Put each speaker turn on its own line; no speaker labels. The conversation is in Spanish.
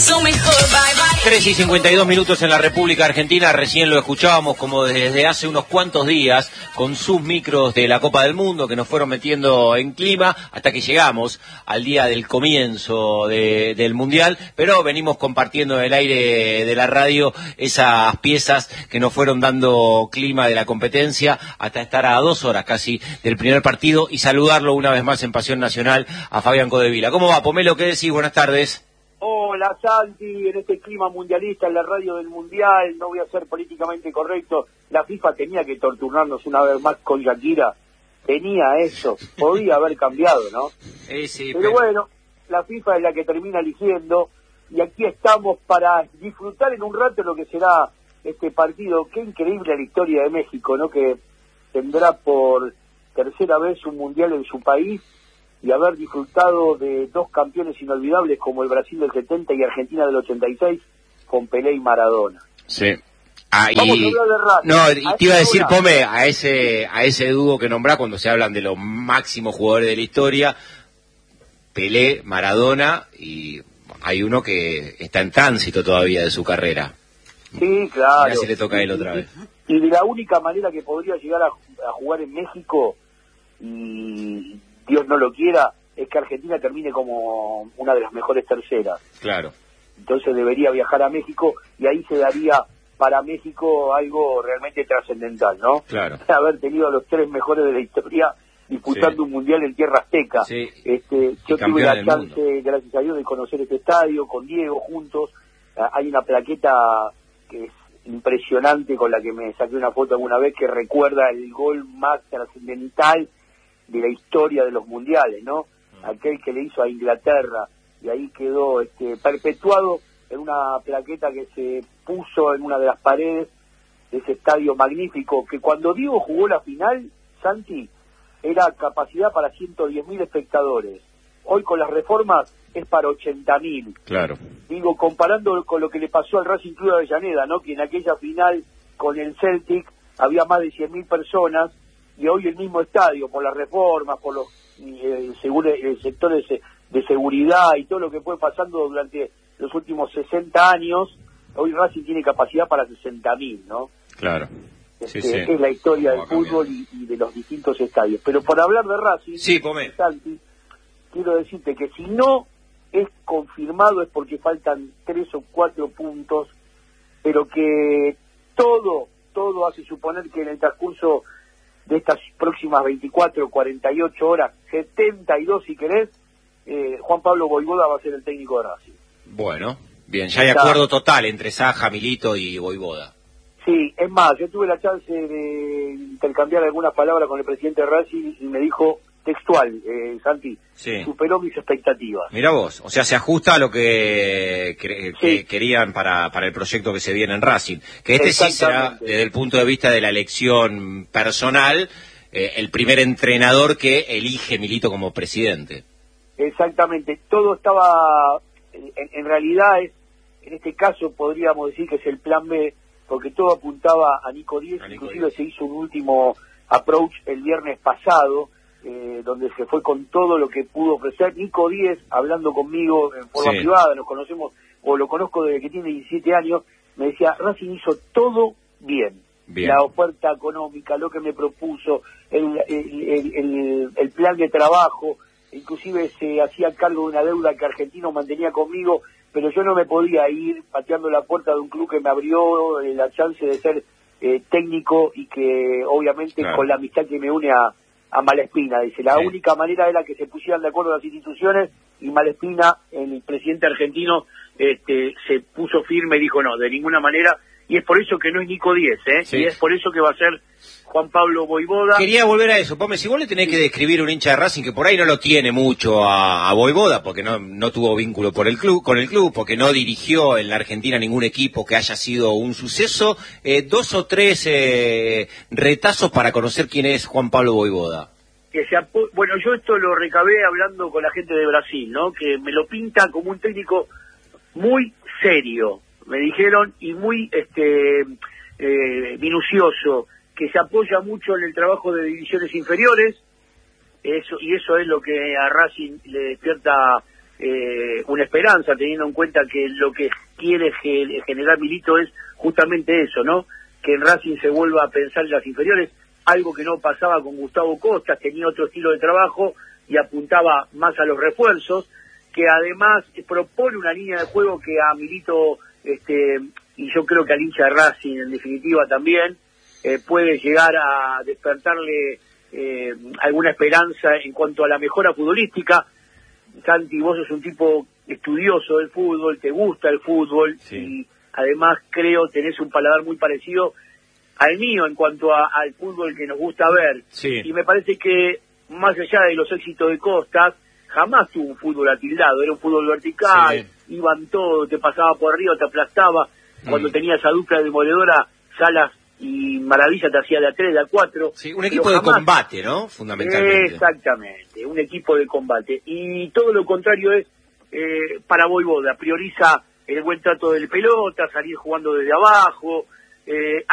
mucho mejor. Bye, bye.
3:52 en la República Argentina. Recién lo escuchábamos como desde hace unos cuantos días con sus micros de la Copa del Mundo que nos fueron metiendo en clima hasta que llegamos al día del comienzo del Mundial, pero venimos compartiendo en el aire de la radio esas piezas que nos fueron dando clima de la competencia hasta estar a 2 horas casi del primer partido y saludarlo una vez más en Pasión Nacional a Fabián Codevila. ¿Cómo va, Pomelo? ¿Qué decís? Buenas tardes.
Hola Santi, en este clima mundialista, en la radio del Mundial, no voy a ser políticamente correcto, la FIFA tenía que torturarnos una vez más con Shakira, tenía eso, podía haber cambiado, ¿no?
Sí,
pero bueno, la FIFA es la que termina eligiendo, y aquí estamos para disfrutar en un rato lo que será este partido. Qué increíble la historia de México, ¿no? Que tendrá por tercera vez un Mundial en su país, y haber disfrutado de dos campeones inolvidables como el Brasil del 70 y Argentina del 86 con Pelé y Maradona.
Sí.
Vamos a hablar de Racing.
No, y te iba a decir, Pome, a ese dúo que nombrás cuando se hablan de los máximos jugadores de la historia, Pelé, Maradona, y hay uno que está en tránsito todavía de su carrera.
Sí, claro.
Ya se le toca a él otra vez.
Y de la única manera que podría llegar a jugar en México, y Dios no lo quiera, es que Argentina termine como una de las mejores terceras.
Claro.
Entonces debería viajar a México y ahí se daría para México algo realmente trascendental, ¿no?
Claro.
Haber tenido a los 3 mejores de la historia disputando un mundial en tierra azteca.
Sí.
Yo tuve la chance, gracias a Dios, de conocer este estadio con Diego juntos. Hay una plaqueta que es impresionante con la que me saqué una foto alguna vez que recuerda el gol más trascendental de la historia de los mundiales, ¿no? Aquel que le hizo a Inglaterra, y ahí quedó perpetuado en una plaqueta que se puso en una de las paredes de ese estadio magnífico, que cuando Diego jugó la final, Santi, era capacidad para 110.000 espectadores. Hoy con las reformas es para 80.000.
Claro.
Digo, comparando con lo que le pasó al Racing Club de Avellaneda, ¿no? Que en aquella final con el Celtic había más de 100.000 personas, y hoy el mismo estadio, por las reformas, por los sectores de seguridad y todo lo que fue pasando durante los últimos 60 años, hoy Racing tiene capacidad para 60.000, ¿no?
Claro. Sí.
Es la historia del fútbol y de los distintos estadios. Pero por hablar de Racing, Santi, quiero decirte que si no es confirmado es porque faltan 3 o 4 puntos, pero que todo hace suponer que en el transcurso de estas próximas 24, 48 horas, 72 si querés, Juan Pablo Voivoda va a ser el técnico de Racing.
Bueno, bien, ya hay acuerdo total entre Saja, Milito y Voivoda.
Sí, es más, yo tuve la chance de intercambiar algunas palabras con el presidente de Racing y me dijo textual, Santi, superó mis expectativas.
Mirá vos, o sea, se ajusta a lo que querían para el proyecto que se viene en Racing. Que sí será, desde el punto de vista de la elección personal, el primer entrenador que elige Milito como presidente.
Exactamente, todo estaba, en realidad, en este caso podríamos decir que es el plan B, porque todo apuntaba a Nico Díez, inclusive se hizo un último approach el viernes pasado, donde se fue con todo lo que pudo ofrecer. Nico Díez, hablando conmigo en forma privada, nos conocemos, o lo conozco desde que tiene 17 años, me decía, Racing hizo todo bien. La oferta económica, lo que me propuso, el plan de trabajo, inclusive se hacía cargo de una deuda que Argentino mantenía conmigo, pero yo no me podía ir pateando la puerta de un club que me abrió la chance de ser técnico, y que obviamente con la amistad que me une a Malespina, dice, la única manera era que se pusieran de acuerdo las instituciones, y Malespina, el presidente argentino, se puso firme y dijo no, de ninguna manera, y es por eso que no es Nico Díez, y es por eso que va a ser Juan Pablo Voivoda.
Quería volver a eso, Pome, si vos le tenés que describir un hincha de Racing que por ahí no lo tiene mucho a Voivoda, porque no tuvo vínculo con el club, porque no dirigió en la Argentina ningún equipo que haya sido un suceso, 2 o 3 retazos para conocer quién es Juan Pablo Voivoda.
Bueno, yo esto lo recabé hablando con la gente de Brasil, ¿no? Que me lo pinta como un técnico muy serio, me dijeron, y muy minucioso, que se apoya mucho en el trabajo de divisiones inferiores, eso es lo que a Racing le despierta una esperanza, teniendo en cuenta que lo que quiere generar Milito es justamente eso, ¿no? Que en Racing se vuelva a pensar en las inferiores, algo que no pasaba con Gustavo Costas, tenía otro estilo de trabajo y apuntaba más a los refuerzos, que además propone una línea de juego que a Milito, y yo creo que al hincha de Racing en definitiva también, puede llegar a despertarle alguna esperanza en cuanto a la mejora futbolística. Santi, vos sos un tipo estudioso del fútbol, te gusta el fútbol, sí. Y además creo tenés un paladar muy parecido al mío en cuanto al fútbol que nos gusta ver.
Sí.
Y me parece que más allá de los éxitos de Costas, jamás tuvo un fútbol atildado, era un fútbol vertical, sí. Iban todos, te pasaba por arriba, te aplastaba. Cuando tenía esa dupla demoledora, Salas y Maravilla te hacía de a 3, de a 4.
Sí, un equipo de combate, ¿no? Fundamentalmente.
Exactamente, un equipo de combate. Y todo lo contrario es para Vojvoda, prioriza el buen trato de pelota, salir jugando desde abajo,